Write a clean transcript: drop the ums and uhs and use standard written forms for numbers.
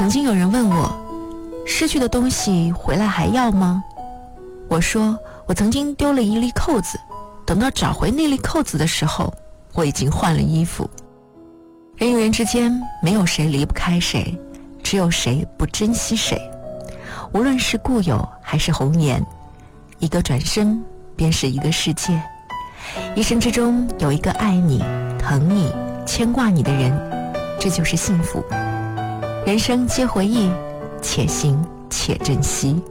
曾经有人问我，失去的东西回来还要吗？我说，我曾经丢了一粒扣子，等到找回那粒扣子的时候，我已经换了衣服。人与人之间没有谁离不开谁，只有谁不珍惜谁。无论是故友还是红颜，一个转身便是一个世界。一生之中有一个爱你、疼你、牵挂你的人，这就是幸福。人生皆回忆，且行且珍惜。